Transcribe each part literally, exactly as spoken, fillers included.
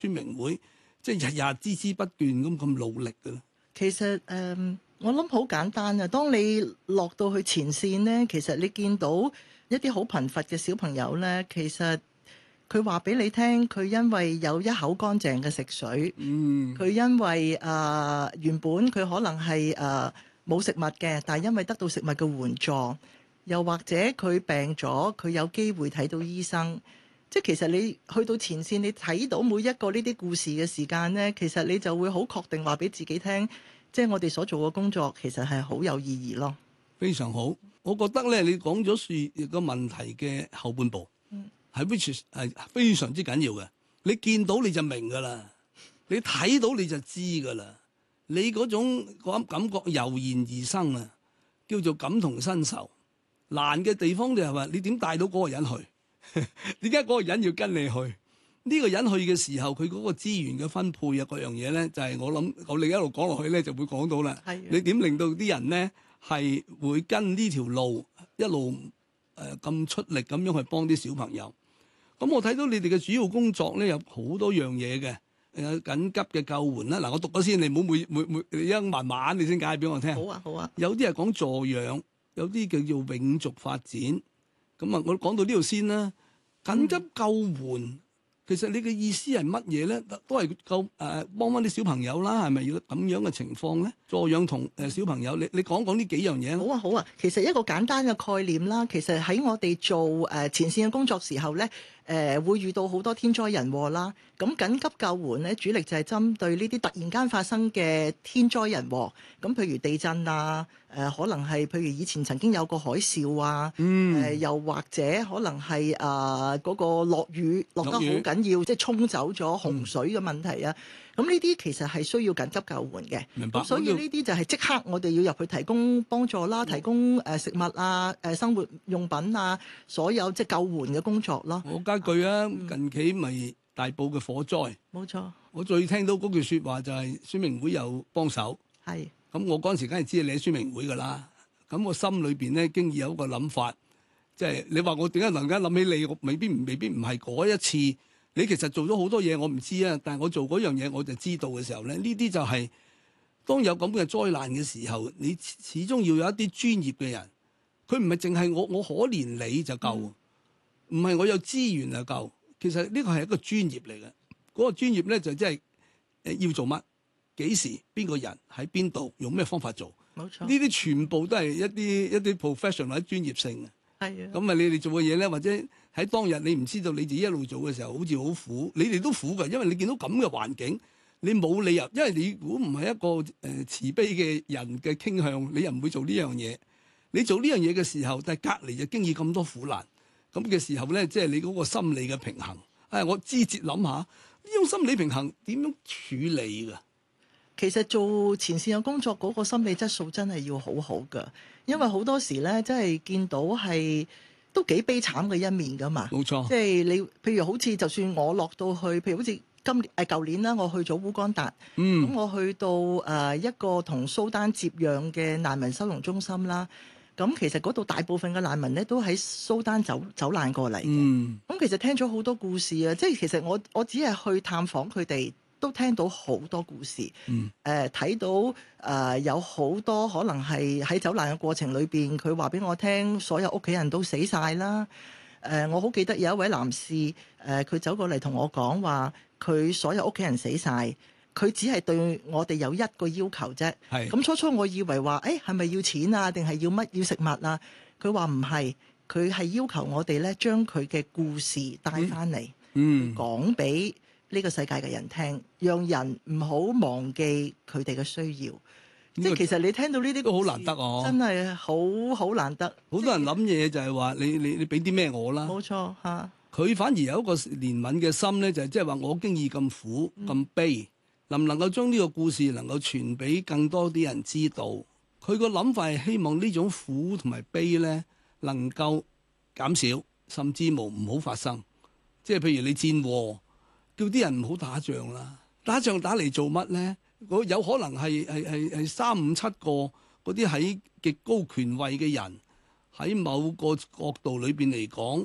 宣明會即係日日孜孜不倦咁咁努力嘅咧？ 其實誒、呃，我諗好簡單啊。當你落到去前線咧，其實你見到一啲好貧乏嘅小朋友咧，其實佢話俾你聽，佢因為有一口乾淨嘅食水， 嗯， 佢因為誒、呃、原本佢可能係誒冇食物嘅，但係因為得到食物嘅援助，又或者佢病咗，佢有機會睇到醫生。即係其實你去到前線，你睇到每一個呢啲故事嘅時間呢，其實你就會好確定話俾自己聽，即係我哋所做嘅工作其實係好有意義咯。 非常好。我覺得咧，你講咗樹個問題嘅後半部，係 which 係非常之緊要嘅。你見到你就明㗎啦，你睇到你就知㗎啦。你嗰種感感覺油然而生啊，叫做感同身受。難嘅地方就係話你點帶到嗰個人去？點解嗰個人要跟你去？呢、這個人去嘅時候，佢嗰個資源嘅分配啊，各樣嘢咧，就係、是、我諗我哋一路講落去咧，就會講到啦。 係你點令到啲人咧係會跟呢條路一路誒咁、呃、出力咁樣去幫啲小朋友？咁我睇到你哋嘅主要工作咧有好多樣嘢嘅，誒緊急嘅救援啦。嗱，我讀咗先，你唔好每每每你一慢慢你先解俾我聽。 好啊，好啊。 有啲係講助養，有啲叫做永續發展。咁啊，我講到呢度先啦。緊急救援，其實你嘅意思係乜嘢咧？都係救誒幫翻啲小朋友啦，係咪要咁樣嘅情況咧？助養同誒小朋友，你你講講呢幾樣嘢。 好啊，好啊。其實一個簡單嘅概念啦，其實喺我哋做誒前線嘅工作時候咧，誒、呃、會遇到好多天災人禍啦。咁緊急救援咧，主力就係針對呢啲突然間發生嘅天災人禍。咁譬如地震啊，誒、呃、可能係譬如以前曾經有個海嘯啊，誒、 嗯呃、又或者可能係誒嗰個落雨落得好落雨緊要，即係沖走咗洪水嘅問題啊。咁呢啲其實係需要緊急救援嘅。 明白。 咁所以呢啲就係即刻我哋要入去提供幫助啦，提供誒食物啊、誒生活用品啊，所有即係救援嘅工作咯。 我加句啊， 嗯近期咪大埔嘅火災， 冇錯， 我最聽到嗰句説話就係宣明會有幫手。 係。 咁我嗰陣時梗係知你喺宣明會㗎啦。咁我心裏邊咧，經已有一個諗法，即係你話我點解能夠諗起你？我未必唔未必唔係嗰一次。你其實做咗好多嘢，我唔知啊。但係我做嗰樣嘢，我就知道嘅時候咧，呢啲就係、是、當有咁嘅災難嘅時候，你始終要有一啲專業嘅人。佢唔係淨係我我可憐你就夠，唔係、嗯、我有資源就夠。其實呢個係一個專業嚟嘅。嗰、那個專業咧就即係誒要做乜、幾時、邊個人喺邊度、用咩方法做。 冇錯。 呢啲全部都係一啲一啲 professional 或者專業性嘅。 係啊。 咁啊，你哋做嘅嘢咧，或者喺當日你唔知道你自己一路做嘅時候，好似好苦，你哋都苦㗎，因為你見到咁嘅環境，你冇理由，因為你如果唔係一個誒、呃、慈悲嘅人嘅傾向，你又唔會做呢樣嘢。你做呢樣嘢嘅時候，但係隔離就經已咁多苦難，咁嘅時候咧，即係你嗰個心理嘅平衡。誒，我枝節諗下，呢種心理平衡點樣處理㗎？ 其實做前線嘅工作嗰個心理質素真係要好好㗎，因為好多時咧，真係見到係都幾悲慘嘅一面㗎嘛。 冇錯。 即係你譬如好似就算我落到去，譬如好似今年誒舊年啦，我去咗烏干達，咁、 嗯、 我去到誒、呃、一個同蘇丹接壤嘅難民收容中心啦。咁其實嗰度大部分嘅難民咧都喺蘇丹走走難過嚟嘅。咁、 嗯、 其實聽咗好多故事啊，即係其實我我只係去探訪佢哋，都聽到好多故事。誒睇、 嗯呃、到誒、呃、有好多可能係喺走難嘅過程裏邊，佢話俾我聽，所有屋企人都死晒啦。誒、呃、我好記得有一位男士，誒、呃、佢走過嚟同我講話，佢所有屋企人死晒。佢只係對我哋有一個要求啫。 係。 咁初初我以為話，誒係咪要錢啊？定係要乜要食物啊？佢話唔係，佢係要求我哋咧將佢嘅故事帶翻嚟， 嗯， 講俾呢個世界嘅人聽，讓人唔好忘記佢哋嘅需要。 這個、 即係其實你聽到呢啲都好難得哦， 真係好好難得。 好多人諗嘢就係話，你你你俾啲咩我啦？ 冇錯嚇。 佢反而有一個憐憫嘅心咧，就係即係話我經已咁苦咁悲。嗯，能唔能夠將呢個故事能夠傳俾更多啲人知道？佢個諗法係希望呢種苦同埋悲咧能夠減少，甚至無唔好發生。即係譬如你戰禍，叫啲人唔好打仗啦。打仗打嚟做乜咧？有可能係係係係三五七個嗰啲喺極高權位嘅人喺某個角度裏邊嚟講，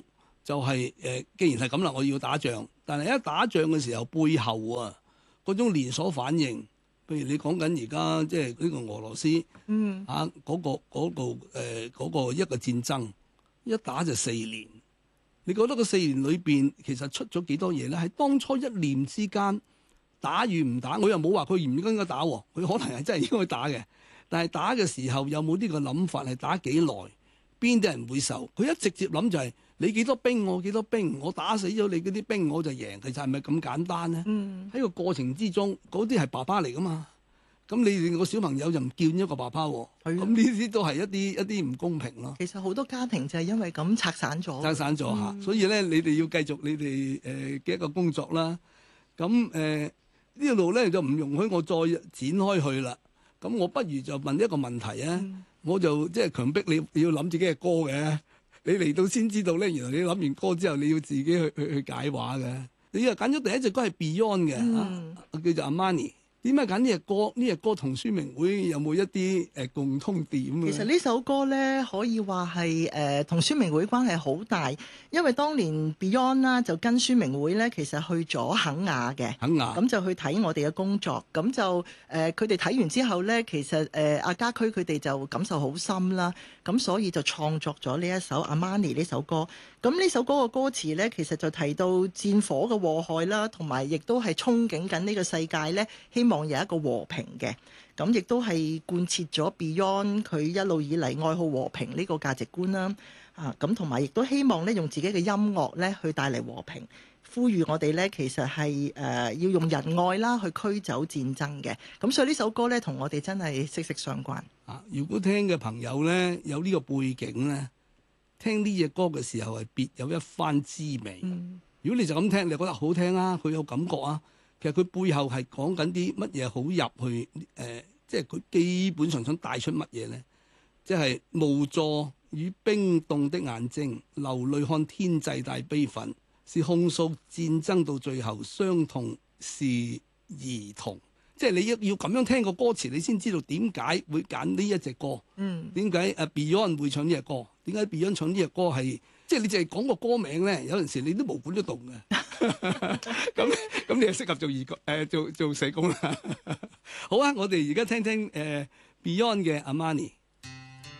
就係、是、誒、呃，既然係咁啦，我要打仗，但係一打仗嘅時候背後啊嗰種連鎖反應，譬如你講緊而家即係呢個俄羅斯， 嗯啊嗰、那個嗰、那個誒、呃那個一個戰爭一打就四年，你覺得個四年裏邊其實出咗幾多嘢咧？係當初一念之間打與唔打，我又冇話佢唔應該應該打喎，佢可能係真係應該打嘅，但係打嘅時候有冇呢個諗法係打幾耐？邊啲人會受？佢一直接諗就係、是、你幾多兵，我幾多兵，我打死咗你嗰啲兵我就贏。其實係咪咁簡單咧？喺、 嗯、 個過程之中，嗰啲係爸爸嚟噶嘛？咁你哋個小朋友就唔見咗個爸爸喎？咁呢啲都係一啲一啲唔公平咯。 其實好多家庭就係因為咁拆散咗， 拆散咗嚇。 嗯、 所以咧，你哋要繼續你哋誒嘅一個工作啦。咁誒、呃、呢度咧就唔容許我再展開去啦。咁我不如就問一個問題啊！嗯我就即係強迫你，你要諗自己嘅歌嘅。你嚟到先知道咧，原來你諗完歌之後，你要自己去去去解話嘅。你又揀咗第一隻歌係 Beyond 嘅，嗯啊、叫做 Amani。點解揀呢隻歌？呢隻歌同宣明會有冇一啲誒、呃、共通點？ 其實呢首歌咧，可以話係誒同宣明會關係好大，因為當年 Beyond 啦就跟宣明會咧，其實去咗肯亞嘅， 肯亞咁就去睇我哋嘅工作，咁就誒佢哋睇完之後咧，其實誒阿家駒佢哋就感受好深啦，咁所以就創作咗呢一首 Amani 呢首歌。咁呢首歌嘅歌詞咧，其實就提到戰火嘅禍害啦，同埋亦都係憧憬緊呢個世界咧，希望有一個和平嘅。咁亦都係貫徹咗 Beyond 佢一路以嚟愛好和平呢個價值觀啦。啊，咁同埋亦都希望咧用自己嘅音樂咧去帶嚟和平，呼籲我哋咧其實係誒、呃、要用仁愛啦去驅走戰爭嘅。咁所以呢首歌咧同我哋真係息息相關。 啊，如果聽嘅朋友咧有呢個背景咧，聽呢隻歌嘅時候係別有一番滋味。嗯、如果你就咁聽，你覺得好聽啊，佢有感覺啊。其實佢背後係講緊啲乜嘢好入去？誒、呃，即係佢基本上想帶出乜嘢咧？即係無助與冰凍的眼睛，流淚看天際大悲憤，是控訴戰爭到最後傷痛是兒童。即係你要要咁樣聽個歌詞，你先知道點解會揀呢一隻歌。嗯，點解誒 Beyond 會唱呢隻歌？點解 Beyond 唱呢隻歌係？即係你淨係講個歌名咧，有陣時你都無管都動嘅。咁咁你係適合做義工誒做做社工啦。好啊，我哋而家聽聽誒、呃、Beyond 嘅 Amani。